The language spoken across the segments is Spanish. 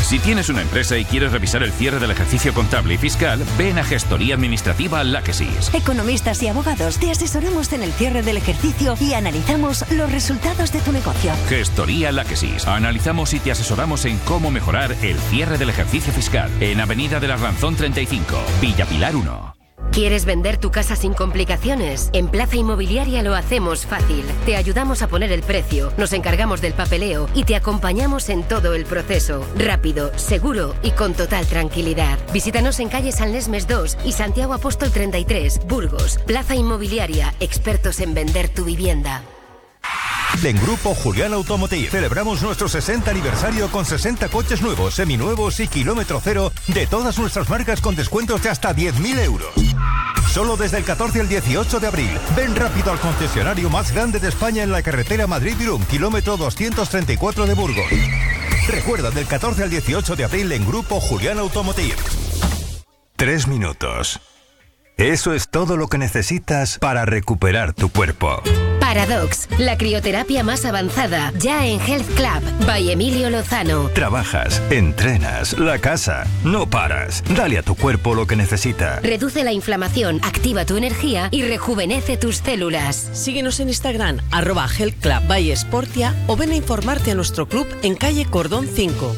Si tienes una empresa y quieres revisar el cierre del ejercicio contable y fiscal, ven a Gestoría Administrativa Láquesis. Economistas y abogados, te asesoramos en el cierre del ejercicio y analizamos los resultados de tu negocio. Gestoría Láquesis. Analizamos y te asesoramos en cómo mejorar el cierre del ejercicio fiscal. En Avenida de la Ranzón 35, Villa Pilar 1. ¿Quieres vender tu casa sin complicaciones? En Plaza Inmobiliaria lo hacemos fácil. Te ayudamos a poner el precio, nos encargamos del papeleo y te acompañamos en todo el proceso. Rápido, seguro y con total tranquilidad. Visítanos en calle San Lesmes 2 y Santiago Apóstol 33, Burgos. Plaza Inmobiliaria, expertos en vender tu vivienda. En Grupo Julián Automotive celebramos nuestro 60 aniversario con 60 coches nuevos, seminuevos y kilómetro cero de todas nuestras marcas con descuentos de hasta 10.000 euros. Solo desde el 14 al 18 de abril. Ven rápido al concesionario más grande de España en la carretera Madrid-Irún, kilómetro 234 de Burgos. Recuerda, del 14 al 18 de abril en Grupo Julián Automotive. 3 minutos. Eso es todo lo que necesitas para recuperar tu cuerpo. Paradox, la crioterapia más avanzada, ya en Health Club, by Emilio Lozano. Trabajas, entrenas, la casa, no paras. Dale a tu cuerpo lo que necesita. Reduce la inflamación, activa tu energía y rejuvenece tus células. Síguenos en Instagram, @Health Club by Sportia, o ven a informarte a nuestro club en calle Cordón 5.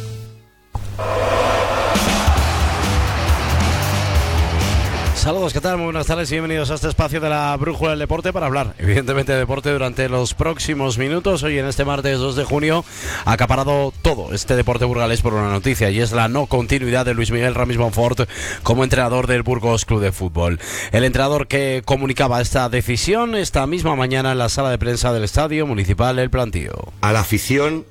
Saludos, ¿qué tal? Muy buenas tardes y bienvenidos a este espacio de la Brújula del Deporte para hablar, evidentemente, de deporte durante los próximos minutos. Hoy, en este martes 2 de junio, ha acaparado todo este deporte burgalés por una noticia, y es la no continuidad de Luis Miguel Ramis Monfort como entrenador del Burgos Club de Fútbol. El entrenador que comunicaba esta decisión esta misma mañana en la sala de prensa del Estadio Municipal El Plantío. A la afición,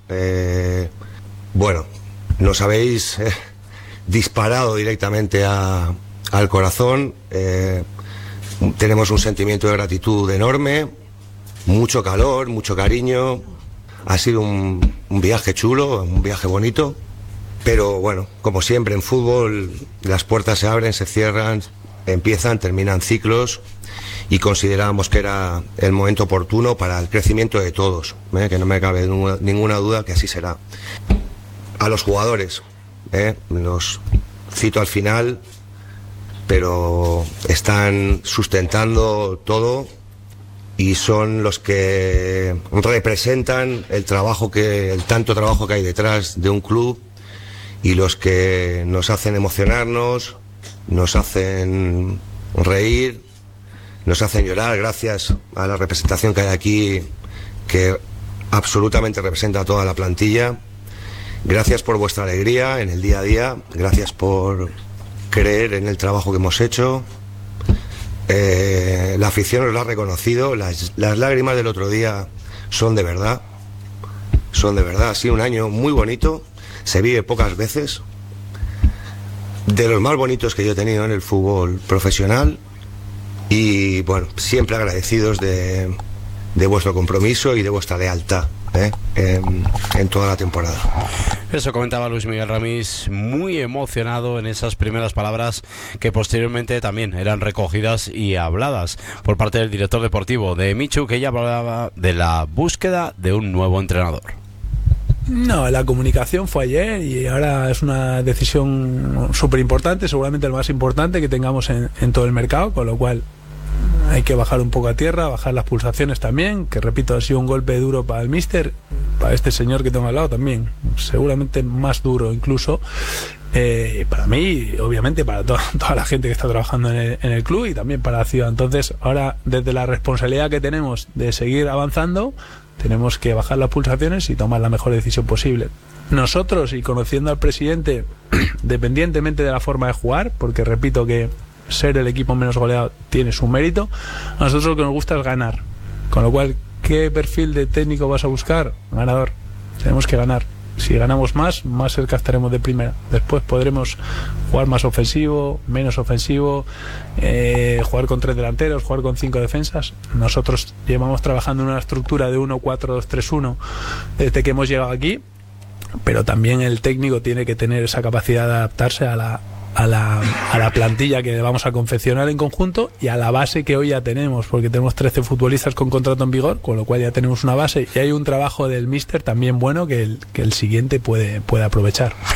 nos habéis disparado directamente al corazón. Tenemos un sentimiento de gratitud enorme, mucho calor, mucho cariño. Ha sido un viaje chulo, un viaje bonito, pero bueno, como siempre en fútbol, las puertas se abren, se cierran, empiezan, terminan ciclos, y considerábamos que era el momento oportuno para el crecimiento de todos, que no me cabe ninguna duda que así será. A los jugadores, los cito al final, pero están sustentando todo y son los que representan el tanto trabajo que hay detrás de un club, y los que nos hacen emocionarnos, nos hacen reír, nos hacen llorar, gracias a la representación que hay aquí, que absolutamente representa a toda la plantilla. Gracias por vuestra alegría en el día a día, gracias por creer en el trabajo que hemos hecho. La afición os lo ha reconocido. Las lágrimas del otro día son de verdad. Ha sido un año muy bonito, se vive pocas veces, de los más bonitos que yo he tenido en el fútbol profesional, y bueno, siempre agradecidos de vuestro compromiso y de vuestra lealtad en toda la temporada. Eso comentaba Luis Miguel Ramis, muy emocionado en esas primeras palabras, que posteriormente también eran recogidas y habladas por parte del director deportivo de Michu, que ya hablaba de la búsqueda de un nuevo entrenador. No, la comunicación fue ayer y ahora es una decisión súper importante, seguramente lo más importante que tengamos en todo el mercado, con lo cual hay que bajar un poco a tierra, bajar las pulsaciones también, que repito, ha sido un golpe duro para el míster, para este señor que tengo al lado también, seguramente más duro incluso, para mí, obviamente para toda la gente que está trabajando en el club, y también para la ciudad. Entonces ahora, desde la responsabilidad que tenemos de seguir avanzando, tenemos que bajar las pulsaciones y tomar la mejor decisión posible. Nosotros, y conociendo al presidente, dependientemente de la forma de jugar, porque repito que ser el equipo menos goleado tiene su mérito, a nosotros lo que nos gusta es ganar, con lo cual, ¿qué perfil de técnico vas a buscar? Ganador. Tenemos que ganar. Si ganamos más cerca estaremos de primera. Después podremos jugar más ofensivo, menos ofensivo, jugar con 3 delanteros, jugar con 5 defensas. Nosotros llevamos trabajando en una estructura de 1-4-2-3-1 desde que hemos llegado aquí, pero también el técnico tiene que tener esa capacidad de adaptarse a la plantilla que vamos a confeccionar en conjunto y a la base que hoy ya tenemos, porque tenemos 13 futbolistas con contrato en vigor, con lo cual ya tenemos una base, y hay un trabajo del míster también bueno que el siguiente puede aprovechar.